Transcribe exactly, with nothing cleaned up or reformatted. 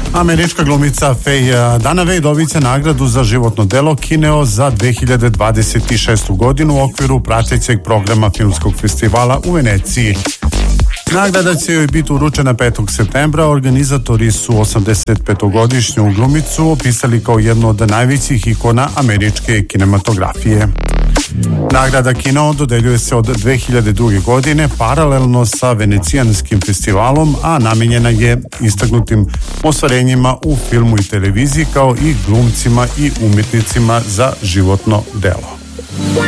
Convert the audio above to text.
Američka glumica Faye Dunaway dobiće nagradu za životno delo Kineo za dve hiljade dvadeset šestu godinu u okviru pratećeg programa filmskog festivala u Veneciji. Nagrada će joj biti uručena petog septembra. Organizatori su osamdesetpetogodišnju glumicu opisali kao jednu od najvećih ikona američke kinematografije. Nagrada Kineo dodeljuje se od dve hiljade druge. godine paralelno sa Venecijanskim festivalom, a namenjena je istaknutim ostvarenjima u filmu i televiziji kao i glumcima i umetnicima za životno delo.